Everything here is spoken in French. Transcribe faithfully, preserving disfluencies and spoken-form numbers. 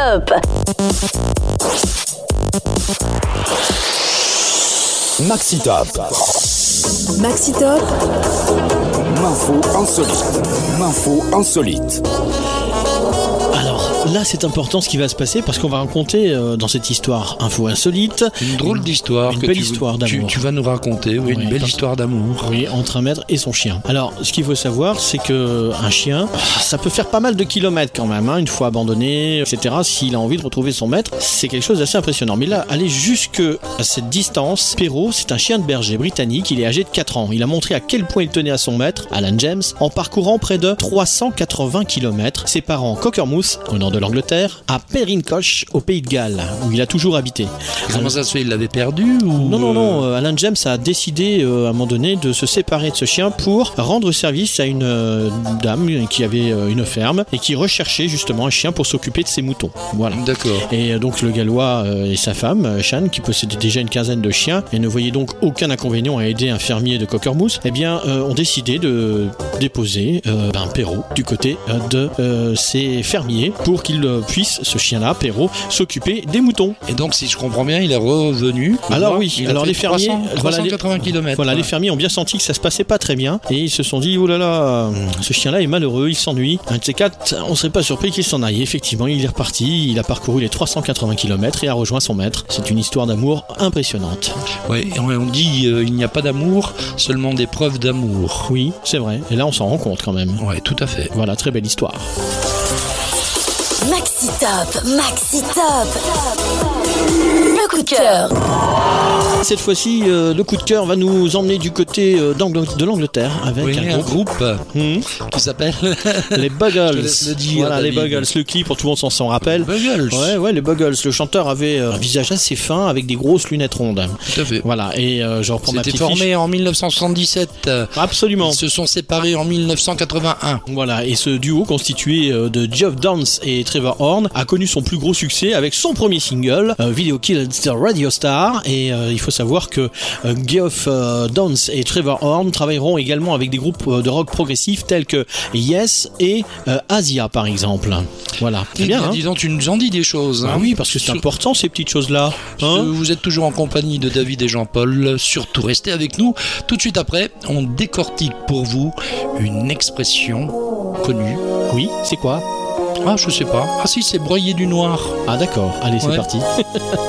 Top. Maxi Top. Maxi Top. L'info insolite. L'info insolite. Alors là, c'est important ce qui va se passer parce qu'on va raconter euh, dans cette histoire info insolite une drôle d'histoire, une que belle tu, histoire tu, d'amour. tu vas nous raconter, oui, Oui, une belle parce- histoire d'amour. Oui, entre un maître et son chien. Alors, ce qu'il faut savoir, c'est que un chien, ça peut faire pas mal de kilomètres quand même, hein, une fois abandonné, et cetera. S'il a envie de retrouver son maître, c'est quelque chose d'assez impressionnant. Mais là, aller jusque à cette distance, Perrault, c'est un chien de berger britannique. Il est âgé de quatre ans. Il a montré à quel point il tenait à son maître, Alan James, en parcourant près de trois cent quatre-vingts kilomètres, séparant Cockermouth, au nord de l'Angleterre, à Perincoch, au Pays de Galles, où il a toujours habité. Comment ça se fait, il l'avait perdu ou... Non, non, non. euh, Alan James a décidé euh, à un moment donné de se séparer de ce chien pour rendre service à une euh, dame qui avait euh, une ferme et qui recherchait justement un chien pour s'occuper de ses moutons. Voilà. D'accord. Et euh, donc le Gallois euh, et sa femme, euh, Shan, qui possédait déjà une quinzaine de chiens et ne voyait donc aucun inconvénient à aider un fermier de Cockermouth, eh bien, euh, ont décidé de déposer euh, un Perrault du côté euh, de euh, ces fermiers pour qu'il euh, puisse, ce chien-là, Perrault, s'occuper des moutons. Et donc, si je comprends bien, il est revenu. Alors Moi, oui, il a alors fait les fermiers, trois cents, voilà, trois cent les- quatre-vingts kilomètres. Voilà, les fermiers ont bien senti que ça se passait pas très bien et ils se sont dit, oh là là, ce chien-là est malheureux, il s'ennuie. Un de ces quatre, on serait pas surpris qu'il s'en aille. Effectivement, il est reparti, il a parcouru les trois cent quatre-vingts kilomètres et a rejoint son maître. C'est une histoire d'amour impressionnante. Ouais, et on on dit euh, il n'y a pas d'amour, seulement des preuves d'amour. Oui, c'est vrai. Et là, on s'en rend compte quand même. Ouais, tout à fait. Voilà, très belle histoire. Maxi Top. Maxi Top. Le coup de cœur. Cette fois-ci, euh, le coup de cœur va nous emmener du côté euh, d'Angl- de l'Angleterre avec Oui, un un groupe. groupe Hmm. qui s'appelle Les Buggles. Je te laisse le dire, Voilà, les David. Buggles. Le clip, pour tout le monde s'en s'en rappelle. Buggles. Ouais, ouais, les Buggles. Le chanteur avait euh, un visage assez fin avec des grosses lunettes rondes. Tout à fait. Voilà, et euh, je reprends ma C'était petite formé fiche. en mille neuf cent soixante-dix-sept. Absolument. Ils se sont séparés en mille neuf cent quatre-vingt-un. Voilà, et ce duo constitué euh, de Geoff Downes et Trevor Horn a connu son plus gros succès avec son premier single, euh, Video Killed the Radio Star. Et euh, il faut savoir que euh, Geoff euh, Downes et Trevor Horn travailleront également avec des groupes euh, de rock progressif tels que Yes et euh, Asia par exemple. Voilà, c'est Eh bien, bien, hein. dis donc, tu nous en dis des choses. Ah hein. oui, parce que c'est Sur- important ces petites choses-là. Hein. Euh, Vous êtes toujours en compagnie de David et Jean-Paul. Surtout restez avec nous. Tout de suite après, on décortique pour vous une expression connue. Oui, c'est quoi? Ah, je sais pas. Ah si, c'est broyer du noir. Ah d'accord, allez c'est Ouais. parti.